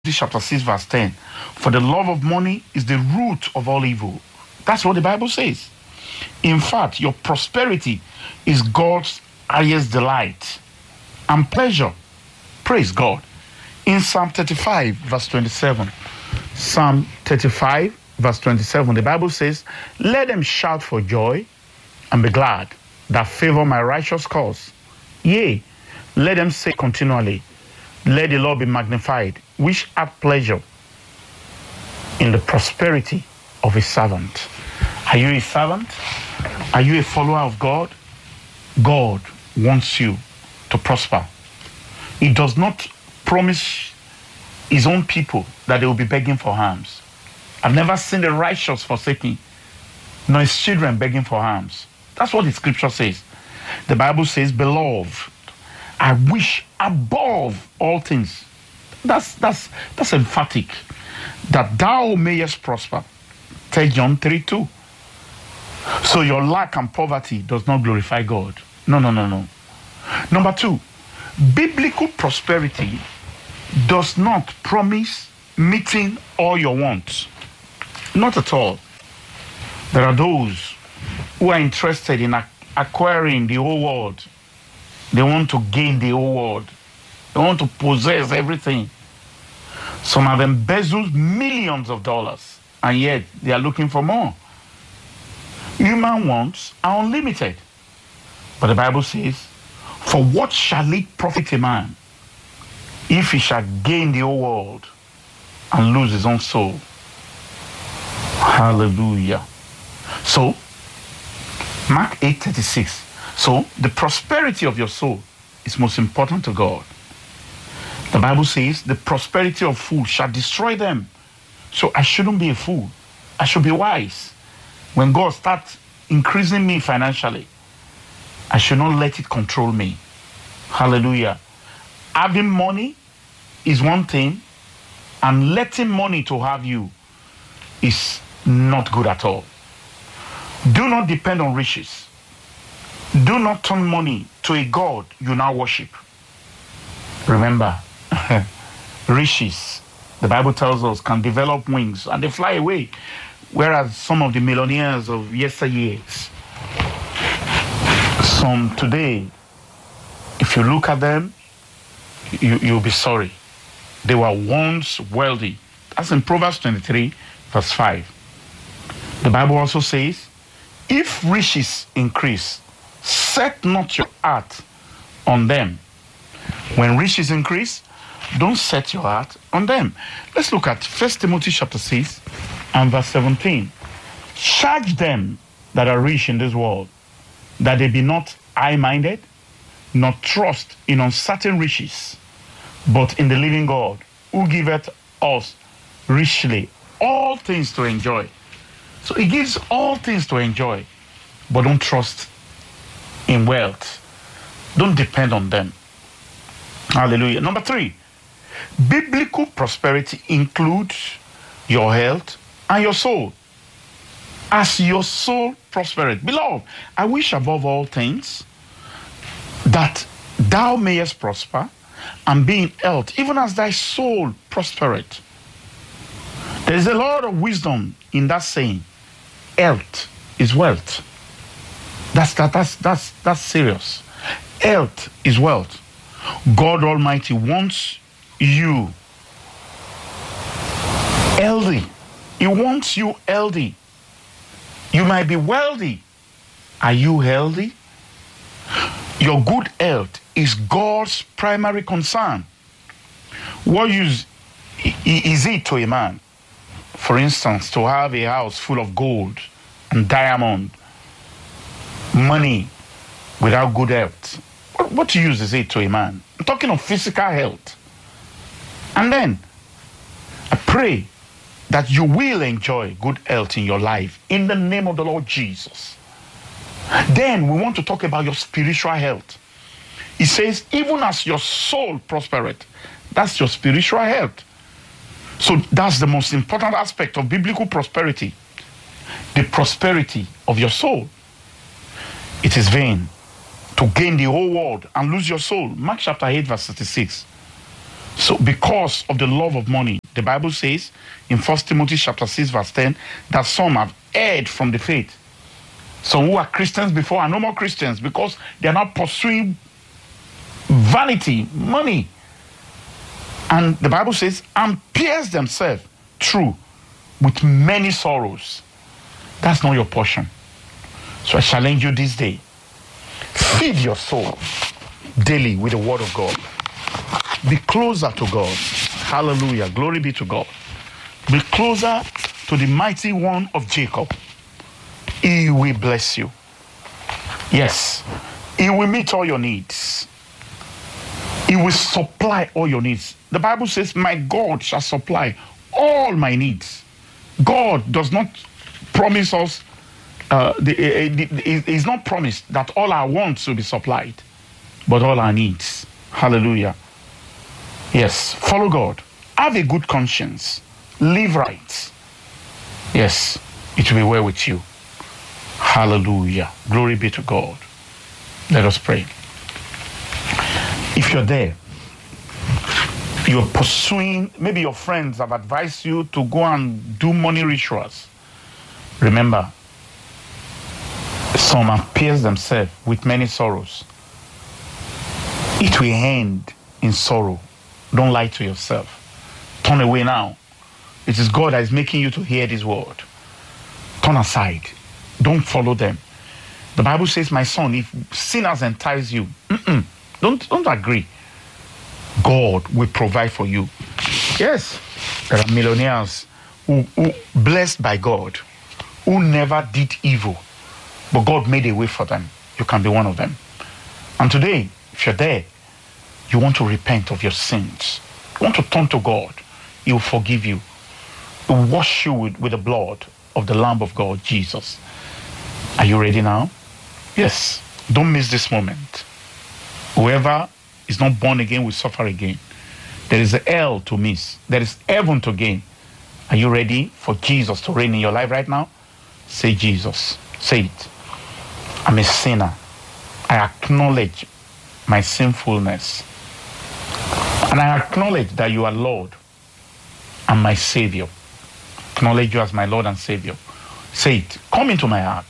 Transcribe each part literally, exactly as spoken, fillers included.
chapter six, verse ten. For the love of money is the root of all evil. That's what the Bible says. In fact, your prosperity is God's highest delight and pleasure. Praise God. In Psalm thirty-five, verse twenty-seven. Psalm thirty-five, verse twenty-seven, the Bible says, let them shout for joy and be glad that favor my righteous cause. Yea, let them say continually, let the Lord be magnified, which hath pleasure in the prosperity of his servant. Are you a servant? Are you a follower of God? God wants you to prosper. He does not promise his own people that they will be begging for alms. I've never seen the righteous forsaken, nor his children begging for alms. That's what the scripture says. The Bible says, beloved, I wish above all things. That's that's that's emphatic. That thou mayest prosper. Third John three two. So your lack and poverty does not glorify God. No, no, no, no. Number two, biblical prosperity does not promise meeting all your wants. Not at all. There are those who are interested in acquiring the whole world. They want to gain the whole world. They want to possess everything. Some have embezzled millions of dollars, and yet they are looking for more. Human wants are unlimited. But the Bible says, for what shall it profit a man if he shall gain the whole world and lose his own soul? Hallelujah. So, Mark eight thirty-six. So, the prosperity of your soul is most important to God. The Bible says, the prosperity of fools shall destroy them. So, I shouldn't be a fool. I should be wise. When God starts increasing me financially, I should not let it control me. Hallelujah. Having money is one thing, and letting money to have you is not good at all. Do not depend on riches. Do not turn money to a god you now worship. Remember, riches, the Bible tells us, can develop wings and they fly away. Whereas some of the millionaires of yesteryears, some today, if you look at them, you, you'll be sorry. They were once wealthy. That's in Proverbs twenty-three, verse five. The Bible also says, if riches increase, set not your heart on them. When riches increase, don't set your heart on them. Let's look at First Timothy chapter six and verse seventeen. Charge them that are rich in this world, that they be not high-minded, nor trust in uncertain riches, but in the living God, who giveth us richly all things to enjoy. So he gives all things to enjoy, but don't trust in wealth. Don't depend on them. Hallelujah. Number three, biblical prosperity includes your health and your soul. As your soul prospereth. Beloved, I wish above all things that thou mayest prosper and be in health, even as thy soul prospereth. There is a lot of wisdom in that saying. Health is wealth. That's that that's that's that's serious. Health is wealth. God Almighty wants you healthy. He wants you healthy. You might be wealthy. Are you healthy? Your good health is God's primary concern. What use is it to a man, for instance, to have a house full of gold and diamond, money without good health? What, what use is it to a man? I'm talking of physical health. And then, I pray that you will enjoy good health in your life in the name of the Lord Jesus. Then we want to talk about your spiritual health. He says, even as your soul prospereth, that's your spiritual health. So that's the most important aspect of biblical prosperity, the prosperity of your soul. It is vain to gain the whole world and lose your soul. Mark chapter eight, verse thirty-six. So because of the love of money, the Bible says in First Timothy chapter six verse ten that some have erred from the faith. Some who are Christians before are no more Christians because they are not pursuing vanity, money. And the Bible says, and pierce themselves through with many sorrows. That's not your portion. So I challenge you this day. Feed your soul daily with the word of God. Be closer to God. Hallelujah. Glory be to God. Be closer to the mighty one of Jacob. He will bless you. Yes. He will meet all your needs. He will supply all your needs. The Bible says, my God shall supply all my needs. God does not promise us, uh, the, uh, uh, he's not promised that all our wants will be supplied, but all our needs. Hallelujah. Yes, follow God. Have a good conscience. Live right. Yes, it will be well with you. Hallelujah. Glory be to God. Let us pray. If you're there, you're pursuing, maybe your friends have advised you to go and do money rituals. Remember, some have pierced themselves with many sorrows. It will end in sorrow. Don't lie to yourself. Turn away now. It is God that is making you to hear this word. Turn aside. Don't follow them. The Bible says, my son, if sinners entice you, mm-mm, don't, don't agree. God will provide for you. Yes, there are millionaires who, who blessed by God, who never did evil, but God made a way for them. You can be one of them. And today, if you're there, you want to repent of your sins, you want to turn to God, He will forgive you. He will wash you with, with the blood of the Lamb of God, Jesus. Are you ready now? Yes. Don't miss this moment. Whoever is not born again will suffer again. There is hell to miss. There is heaven to gain. Are you ready for Jesus to reign in your life right now? Say Jesus. Say it. I'm a sinner. I acknowledge my sinfulness. And I acknowledge that you are Lord and my Savior. Acknowledge you as my Lord and Savior. Say it. Come into my heart.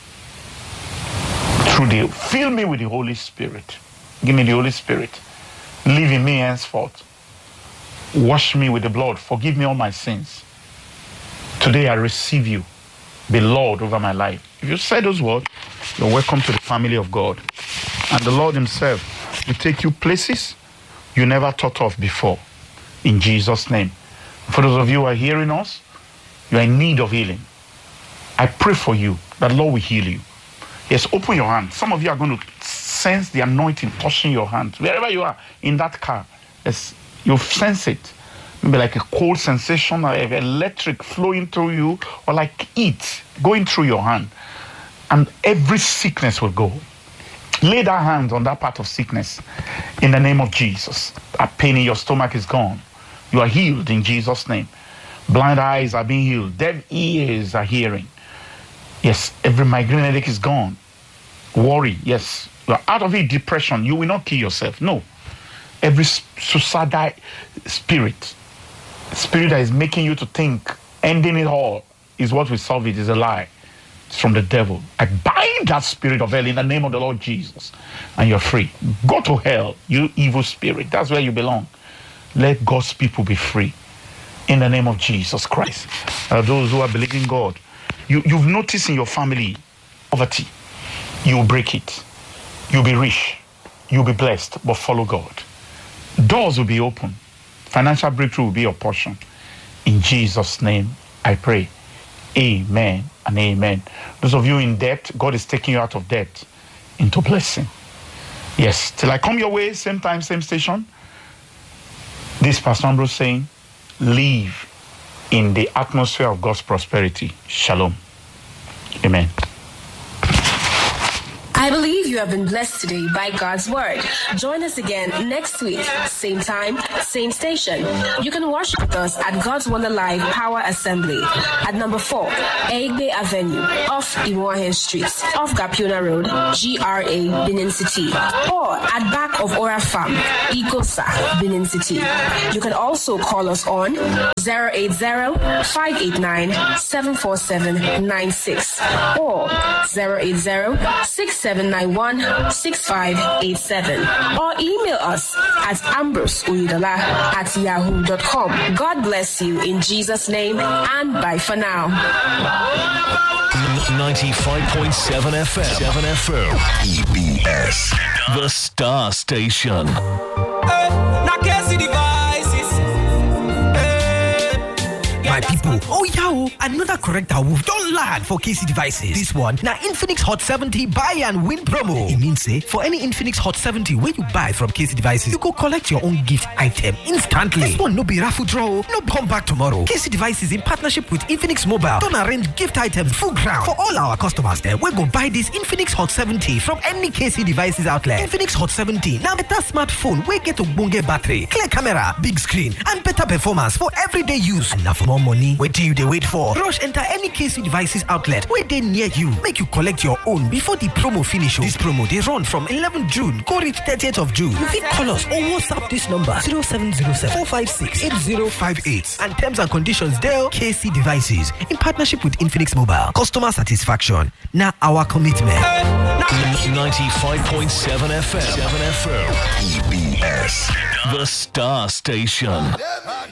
Through the, fill me with the Holy Spirit. Give me the Holy Spirit. Live in me henceforth. Wash me with the blood. Forgive me all my sins. Today I receive you. Be Lord over my life. If you say those words, you're welcome to the family of God. And the Lord Himself will take you places you never thought of before. In Jesus' name. For those of you who are hearing us, you are in need of healing. I pray for you that the Lord will heal you. Yes, open your hand. Some of you are going to sense the anointing touching your hand. Wherever you are in that car, yes, you sense it. Maybe like a cold sensation, or electric flowing through you, or like heat going through your hand. And every sickness will go. Lay that hand on that part of sickness in the name of Jesus. That pain in your stomach is gone. You are healed in Jesus' name. Blind eyes are being healed. Deaf ears are hearing. Yes, every migraine headache is gone. Worry, yes. You are out of it. Depression, you will not kill yourself. No. Every suicidal spirit, spirit that is making you to think, ending it all is what will solve it, is a lie. It's from the devil. I bind that spirit of hell in the name of the Lord Jesus. And you're free. Go to hell, you evil spirit. That's where you belong. Let God's people be free. In the name of Jesus Christ. Uh, those who are believing God, you, you've noticed in your family poverty. You will break it. You'll be rich. You'll be blessed, but follow God. Doors will be open. Financial breakthrough will be your portion. In Jesus' name, I pray. Amen and amen. Those of you in debt, God is taking you out of debt into blessing. Yes, till I come your way, same time, same station. This Pastor Ambrose saying, live in the atmosphere of God's prosperity. Shalom. Amen. I believe you. you have been blessed today by God's word. Join us again next week, same time, same station. You can worship with us at God's Wonder Live Power Assembly at number four, Egbe Avenue, off Iwoahen Street, off Gapiona Road, G R A, Benin City, or at back of Ora Farm, Ikosa, Benin City. You can also call us on zero eight zero, five eight nine, seven four seven nine six or zero eight zero, six seven nine one, six five eight seven, or email us at ambrose uyudala at yahoo dot com. God bless you in Jesus' name, and bye for now. ninety-five point seven F M. seven F M. E B S. The Star Station. Hey, now Casey devices. Hey, my people, oh yeah, oh, another correct awoof don't land for K C Devices. This one, now Infinix Hot seventy buy and win promo. It means say for any Infinix Hot seventy where you buy from K C Devices, you go collect your own gift item instantly. This one no be raffle draw, no come back tomorrow. K C Devices in partnership with Infinix Mobile don't arrange gift items full ground for all our customers there. We go buy this Infinix Hot seventy from any K C Devices outlet. Infinix Hot seventy now better smartphone we get a bunge battery, clear camera, big screen, and better performance for everyday use. And now for more money, wait till you they wait for. Rush enter any K C Devices outlet where they near you. Make you collect your own before the promo finish. This promo they run from eleventh June go reach thirtieth of June. You fit call us or WhatsApp this number zero seven zero seven, four five six, eight zero five eight. And terms and conditions there. K C Devices in partnership with Infinix Mobile. Customer satisfaction now our commitment. ninety-five point seven F M. seven F M. E B S. The Star Station.